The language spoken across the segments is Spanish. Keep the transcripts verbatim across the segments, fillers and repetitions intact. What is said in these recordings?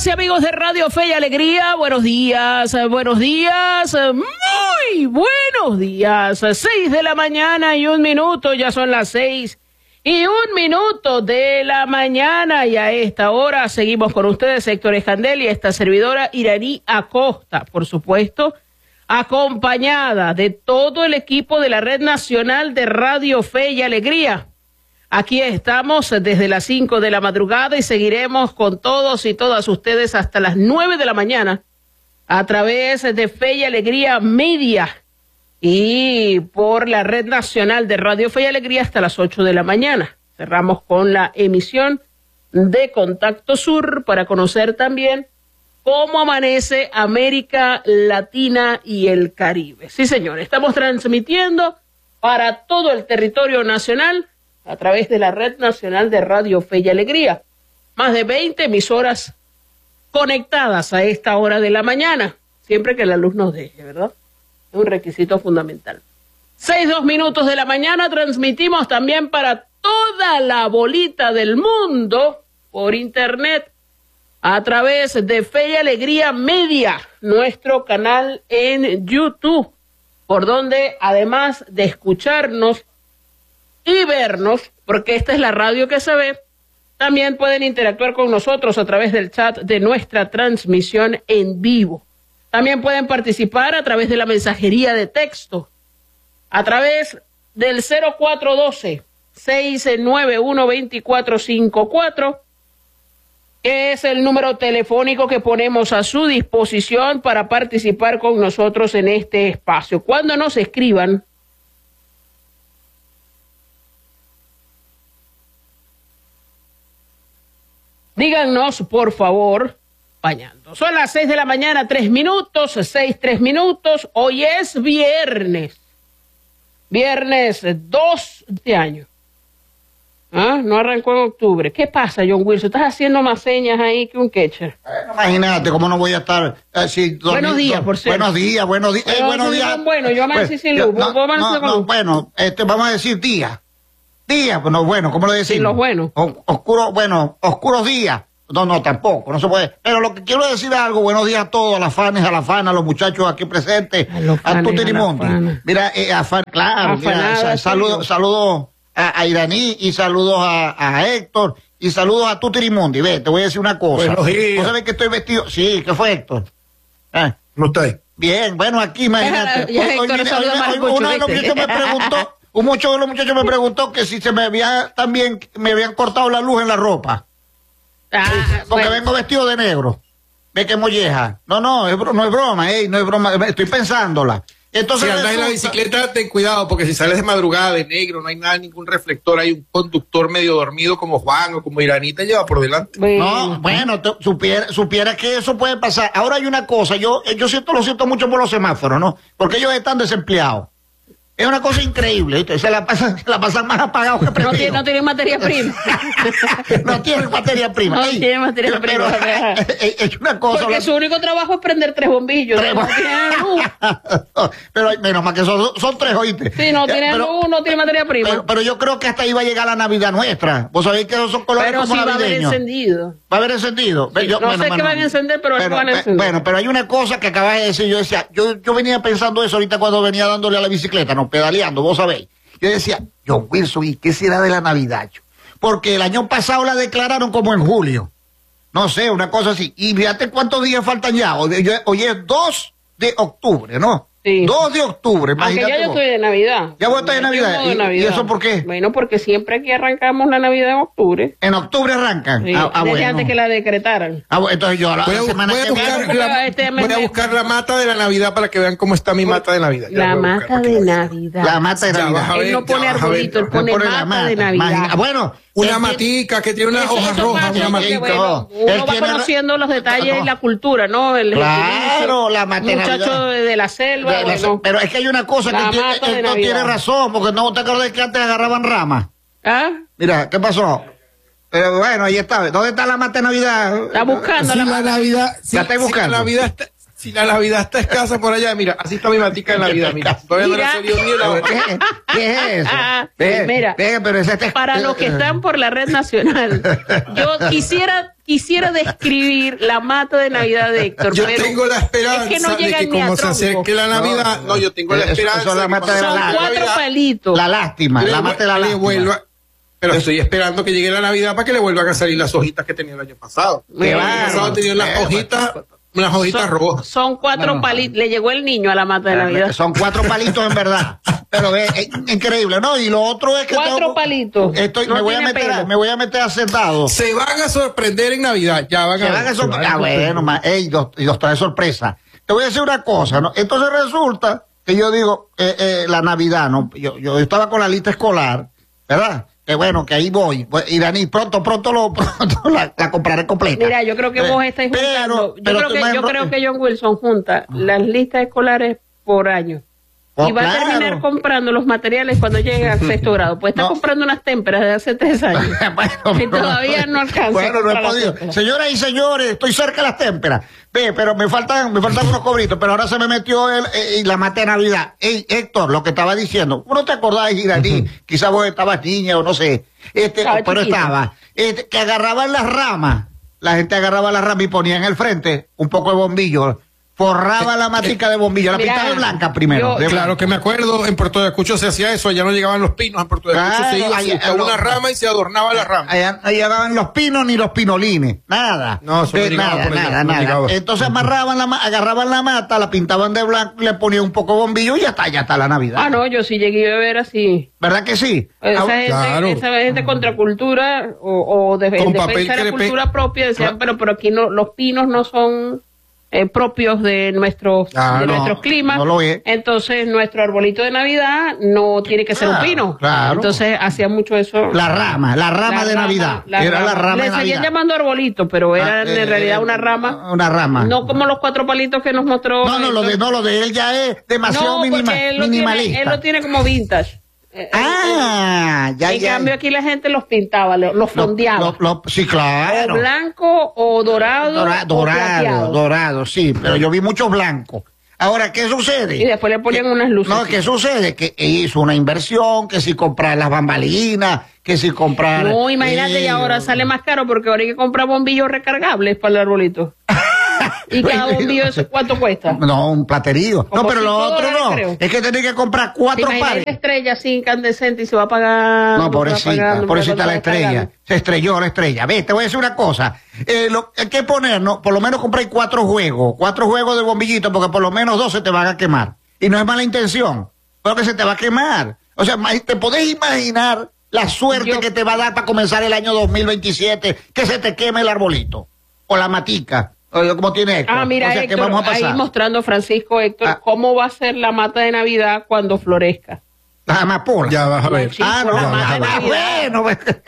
Amigas y amigos de Radio Fe y Alegría, buenos días, buenos días, muy buenos días. Seis de la mañana y un minuto, ya son las seis y un minuto de la mañana, y a esta hora seguimos con ustedes, Héctor Escandel y esta servidora Iraní Acosta, por supuesto, acompañada de todo el equipo de la Red Nacional de Radio Fe y Alegría. Aquí estamos desde las cinco de la madrugada y seguiremos con todos y todas ustedes hasta las nueve de la mañana a través de Fe y Alegría Media y por la Red Nacional de Radio Fe y Alegría hasta las ocho de la mañana. Cerramos con la emisión de Contacto Sur para conocer también cómo amanece América Latina y el Caribe. Sí, señor, estamos transmitiendo para todo el territorio nacional a través de la Red Nacional de Radio Fe y Alegría. Más de veinte emisoras conectadas a esta hora de la mañana, siempre que la luz nos deje, ¿verdad? Es un requisito fundamental. Seis, dos minutos de la mañana, transmitimos también para toda la bolita del mundo por internet a través de Fe y Alegría Media, nuestro canal en YouTube, por donde además de escucharnos y vernos, porque esta es la radio que se ve, también pueden interactuar con nosotros a través del chat de nuestra transmisión en vivo. También pueden participar a través de la mensajería de texto, a través del cero cuatro uno dos, seis nueve uno, dos cuatro cinco cuatro, que es el número telefónico que ponemos a su disposición para participar con nosotros en este espacio. Cuando nos escriban, díganos, por favor, bañando. Son las seis de la mañana, tres minutos, seis, tres minutos. Hoy es viernes. Viernes dos de año. ¿Ah? No arrancó en octubre. ¿Qué pasa, John Wilson? ¿Estás haciendo más señas ahí que un catcher? Bueno, imagínate cómo no voy a estar así. Buenos días, por cierto. Buenos días, buenos días. Eh, buenos días. Bueno, yo amanecí pues, sin luz. No, ¿Vos amaneciste no, con no, luz? bueno, este, vamos a decir día. Día, bueno, bueno, ¿cómo lo decimos? Sí, los buenos. O, oscuro, bueno, oscuros días. No, no, tampoco, no se puede. Pero lo que quiero decir es algo, buenos días a todos, a las fanes, a las fanas, a los muchachos aquí presentes, a, a tu Tirimonti. Mira, eh, a fan, claro, mira, sa, saludos, saludos a, a Iraní y saludos a, a Héctor y saludos a tu Tirimonti. Ve, te voy a decir una cosa. Buenos días. ¿Vos sabés que estoy vestido? Sí, ¿qué fue, Héctor? Ah. ¿Cómo estáis? Bien, bueno, aquí imagínate. Ya, Hoy, Héctor, hoy, saluda hoy, más hoy, al Cucho, uno de los ¿viste? muchachos me preguntó, un muchacho de los muchachos me preguntó que si se me había también, me habían cortado la luz en la ropa. Ah, Porque bueno. vengo vestido de negro. Ve que molleja. No, no, es bro, no es broma, ey, no es broma, estoy pensándola. Entonces, Si andas en la resulta- bicicleta, ten cuidado, porque si sales de madrugada de negro, no hay nada, ningún reflector, hay un conductor medio dormido como Juan o como Iraní, te lleva por delante. No, bueno, te- supiera, supiera que eso puede pasar. Ahora hay una cosa, yo, yo siento, lo siento mucho por los semáforos, ¿no? Porque ellos están desempleados. Es una cosa increíble, ¿viste? Se la pasan, se la pasan más apagados que No tiene, prendidos. no tiene materia prima. No tienen materia prima. No Ey, tiene materia pero- prima, pero- ¿verdad? es es una cosa. Porque la- su único trabajo es prender tres bombillos. Tres No bo- tiene luz. Pero hay- menos mal que son, son tres, ¿oíste? Sí, no Eh, tiene pero- luz, no tiene materia prima. Pero, pero yo creo que hasta ahí va a llegar la Navidad nuestra. Vos sabéis que esos son colores Pero como sí va a haber navideños. encendido. Va a haber encendido. Sí, no sé qué van a encender, pero algo van a pe- encender. Bueno, pero hay una cosa que acabas de decir. Yo decía, yo, yo venía pensando eso ahorita cuando venía dándole a la bicicleta, no, pedaleando, vos sabéis. Yo decía, John Wilson, ¿y qué será de la Navidad? Yo? Porque el año pasado la declararon como en julio. No sé, una cosa así. Y fíjate cuántos días faltan ya. Hoy, hoy es dos de octubre, ¿no? Sí. dos de octubre, Aunque imagínate ya yo vos. estoy de Navidad. Ya vos estás de Yo estoy Navidad. en modo ¿Y- y eso por qué? Bueno, porque siempre aquí arrancamos la Navidad en octubre. En octubre arrancan. Sí, ah, ah, desde bueno. antes que la decretaran. Ah, bueno, entonces yo a la Voy a, semana voy a que viene- buscar, la, Este mes- voy a buscar la mata de la Navidad para que vean cómo está mi mata de Navidad. Ya La voy a buscar mata para que de la vean. Navidad. La mata de Ya, Navidad. vas a ver, Él no ya pone vas a ver, arbolito, él ya. pone Pone la mata mata. de Navidad. Imagina- bueno, Una él matica que tiene unas Eso- hojas eso rojas, pasa una porque, matica. bueno, Él uno va tiene- conociendo los detalles y la cultura, ¿no? El Claro, la mata de muchacho Navidad. de, de la selva, de- de- bueno. pero es que hay una cosa La que tiene, mata de él no Navidad. tiene razón, porque no te acuerdas que antes agarraban ramas. ¿Ah? Mira, ¿qué pasó? Pero bueno, ahí está. ¿Dónde está la mata de Navidad? Está buscando Si la la mata. Navidad, si, La estoy si buscando. la Navidad está, si la Navidad está escasa por allá, mira, así está mi matica de Navidad, mira. Todavía no le Mira. ha salido ni la hoja. ¿Qué, qué es eso? Ve, Mira, ve, pero ese este- Para los que están por la red nacional, yo quisiera quisiera describir la mata de Navidad de Héctor. Yo pero tengo la esperanza es que no de que como se acerque la Navidad, no, no yo tengo la esperanza. Eso, eso la mata de la son Navidad. cuatro palitos. La lástima, la mata de la lástima. Vuelva, pero estoy esperando que llegue la Navidad para que le vuelvan a salir las hojitas que tenía el año pasado. El año pasado tenía las hojitas, unas hojitas son, rojas. Son cuatro bueno, palitos. Le llegó el niño a la mata de Navidad. Son cuatro palitos en verdad. Pero ve, es increíble, ¿no? Y lo otro es que cuatro tengo, palitos. Estoy, no me voy a meter, a, me voy a meter a sentado. Se van a sorprender en Navidad, ya van se a van a sorprender. Ah, bueno, ma, ey, los, y los trae sorpresa. Te voy a decir una cosa, ¿no? Entonces resulta que yo digo, eh, eh, la Navidad, ¿no? Yo, yo estaba con la lista escolar, ¿verdad? Que bueno, que ahí voy. Iraní, pronto, pronto, lo, pronto la, la compraré completa. Mira, yo creo que vos estáis juntando. Pero, yo pero creo que, yo creo que John Wilson junta las listas escolares por año. Oh, y va claro. a terminar comprando los materiales cuando llegue al sexto grado. Pues está no. comprando unas témperas de hace tres años. bueno, y todavía no alcanza. Bueno, no he podido. Señoras y señores, estoy cerca de las témperas. Ve, pero me faltan, me faltan unos cobritos, pero ahora se me metió el, eh, la mata de Navidad. Ey, Héctor, lo que estaba diciendo, ¿vos no te acordás, Iraní? Uh-huh. Quizás vos estabas niña o no sé. Este, estaba pero chiquito. estaba. Este, que agarraban las ramas. La gente agarraba las ramas y ponía en el frente un poco de bombillo. Forraba la matica de bombillo, la pintaba de blanca primero. Yo, de claro blanca. Que me acuerdo, en Puerto de Ayacucho se hacía eso, allá no llegaban los pinos, en Puerto de Ayacucho claro, se iba allá, a una rama y se adornaba la rama. Allá no llegaban los pinos ni los pinolines, nada. No, eso de, no nada, por nada, no nada. llegaba. Entonces amarraban la, agarraban la mata, la pintaban de blanco, le ponían un poco de bombillo y ya está, ya está la Navidad. Ah, no, yo sí llegué a ver así. ¿Verdad que sí? Esa ah, gente, claro. esa gente contra cultura o, o de, en defensa de la cultura propia decían, pero, pero aquí no, los pinos no son... Eh, propios de nuestros ah, de no, nuestros climas, no lo es. Entonces nuestro arbolito de Navidad no tiene que ser claro, un pino, claro. Entonces hacía mucho eso. La rama, la rama la de rama, Navidad, la era rama. la rama Le de Navidad. seguían llamando arbolito, pero era ah, eh, en realidad una rama, una rama, no como los cuatro palitos que nos mostró. No, no, lo de, no, lo de él ya es demasiado no, minima, él lo minimalista. Tiene, él lo tiene como vintage. Ah, ya, en ya. En cambio aquí la gente los pintaba, los fondeaba. Lo, lo, lo, sí, claro. O blanco o dorado. Dora, dorado, o dorado, sí, pero yo vi muchos blancos. Ahora, ¿qué sucede? Y después le ponían que, unas luces. No, ¿qué sucede? Que hizo una inversión, que si comprar las bambalinas, que si comprar... No, imagínate, eh, y ahora sale más caro porque ahora hay que comprar bombillos recargables para el arbolito. ¿Y cada bombillo eso cuánto cuesta? No, un platerío. No, pero lo otro no. Creo. Es que tenés que comprar cuatro pares. Esa estrella así incandescente y se va a pagar. No, pobrecita, pobrecita la estrella. Se estrelló la estrella. Ve, te voy a decir una cosa. Eh, lo, hay que ponernos, por lo menos comprar cuatro juegos. Cuatro juegos de bombillitos, porque por lo menos dos se te van a quemar. Y no es mala intención, pero que se te va a quemar. O sea, te podés imaginar la suerte Yo... que te va a dar para comenzar el año dos mil veintisiete, que se te queme el arbolito o la matica. ¿Cómo tiene Héctor? Ah, mira, o sea, Héctor, ¿qué vamos a pasar? Ahí mostrando Francisco, Héctor, ah. cómo va a ser la mata de Navidad cuando florezca. La amapola. Ya vas a ver. Chico, ah, no, la mata ah, bueno.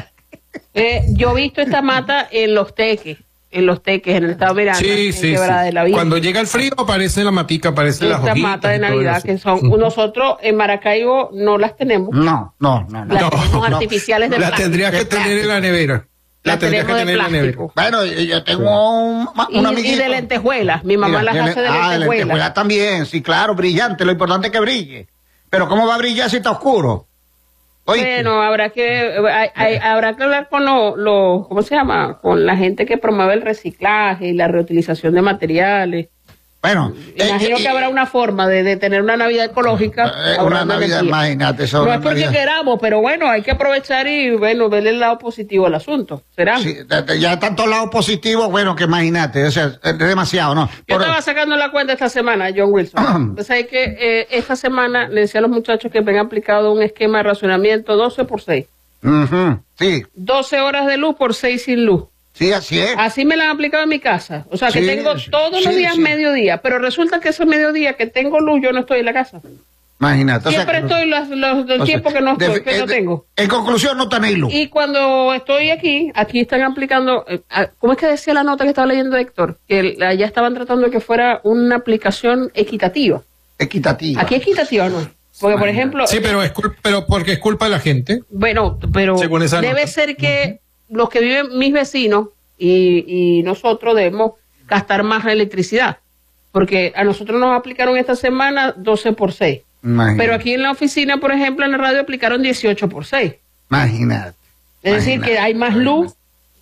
eh, yo he visto esta mata en Los Teques, en Los Teques, en el estado Miranda, sí, en sí, Quebrada sí. de la Vida. Cuando llega el frío aparece la matica, aparecen las hojitas. Esta mata de Navidad, que son, uh-huh. nosotros en Maracaibo no las tenemos. No, no, no. no las no, tenemos no. artificiales de La plástico. tendrías que tener en la nevera. La, la tendrías que tener en la nevera. Bueno, yo tengo un, un amiguito. Y de lentejuelas. Mi mamá Mira, las hace de ah, lentejuelas. de lentejuelas también, sí, claro, brillante. Lo importante es que brille. Pero ¿cómo va a brillar si está oscuro? ¿Oíste? Bueno, habrá que hay, hay, habrá que hablar con los, lo, ¿cómo se llama? Con la gente que promueve el reciclaje y la reutilización de materiales. Bueno, imagino eh, que eh, habrá una forma de, de tener una Navidad ecológica. Eh, una Navidad, imagínate. No es porque Navidad. queramos, pero bueno, hay que aprovechar y bueno, ver el lado positivo al asunto. ¿Será? Sí, ya tantos lados positivos, bueno, que imagínate, o sea, es demasiado, ¿no? Yo Por... estaba sacando la cuenta esta semana, John Wilson. ¿Sabes que eh, esta semana le decía a los muchachos que me han aplicado un esquema de racionamiento doce por seis? Uh-huh, sí. doce horas de luz por seis sin luz. Sí, así es. Así me la han aplicado en mi casa. O sea, que sí, tengo todos sí, los días sí. mediodía. Pero resulta que ese mediodía que tengo luz, yo no estoy en la casa. Imagínate. Siempre o sea, estoy los, los, el tiempo sea, que no estoy, de, que de, no tengo. En conclusión, no tenéis luz. Y cuando estoy aquí, aquí están aplicando... Eh, ¿Cómo es que decía la nota que estaba leyendo Héctor? Que allá estaban tratando de que fuera una aplicación equitativa. Equitativa. Aquí equitativa, ¿no? Porque, por ejemplo... Sí, pero, es culpa, pero porque es culpa de la gente. Bueno, pero debe nota. ser que uh-huh. los que viven, mis vecinos... Y, y nosotros debemos gastar más electricidad, porque a nosotros nos aplicaron esta semana doce por seis. Imagínate. Pero aquí en la oficina, por ejemplo, en la radio aplicaron dieciocho por seis. Imagínate. Es decir, que hay más luz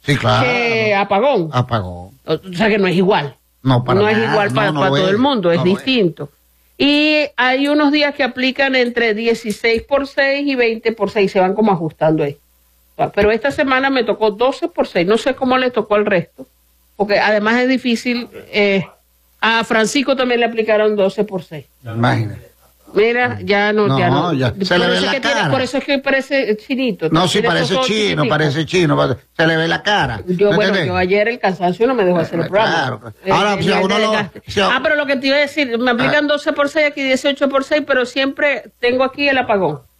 Sí, claro. que apagón. Apagón. O sea que no es igual. No, para no nada. es igual para, no, no para todo es. el mundo, es no distinto. Es. Y hay unos días que aplican entre dieciséis por seis y veinte por seis, se van como ajustando ahí. Pero esta semana me tocó doce por seis, no sé cómo le tocó al resto, porque además es difícil. Eh, a Francisco también le aplicaron doce por seis. Imagínate. Mira, ya no, No, ya no. ya. Se le ve la que tiene, cara. por eso es que parece chinito. No, sí, Tiene parece esos ojos chino, chiquiticos. parece chino. parece- Se le ve la cara. Yo, ¿No bueno, entendés? yo ayer el cansancio no me dejó hacer el programa. Claro, claro. Eh, Ahora, el si a nivel uno de lo- desgaste. si a- Ah, pero lo que te iba a decir, me aplican doce por seis aquí, dieciocho por seis, pero siempre tengo aquí el apagón.